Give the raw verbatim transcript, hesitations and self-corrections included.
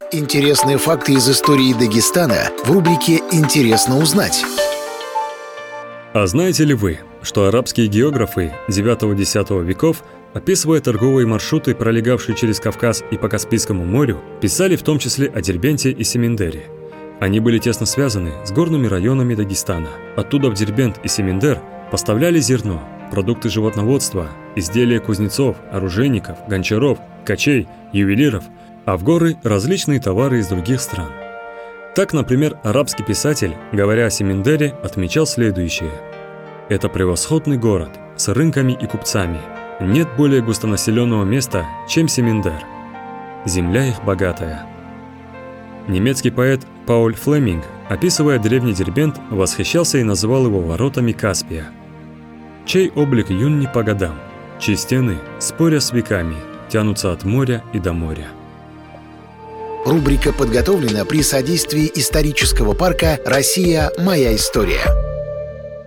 Интересные факты из истории Дагестана в рубрике «Интересно узнать». А знаете ли вы, что арабские географы девятого-десятого веков, описывая торговые маршруты, пролегавшие через Кавказ и по Каспийскому морю, писали в том числе о Дербенте и Семендере? Они были тесно связаны с горными районами Дагестана. Оттуда в Дербент и Семендер поставляли зерно, продукты животноводства, изделия кузнецов, оружейников, гончаров, ткачей, ювелиров, а в горы различные товары из других стран. Так, например, арабский писатель, говоря о Семендере, отмечал следующее: «Это превосходный город с рынками и купцами. Нет более густонаселенного места, чем Семендер. Земля их богатая». Немецкий поэт Пауль Флеминг, описывая древний Дербент, восхищался и называл его воротами Каспия. «Чей облик юн не по годам, чьи стены, споря с веками, тянутся от моря и до моря». Рубрика подготовлена при содействии исторического парка «Россия. Моя история».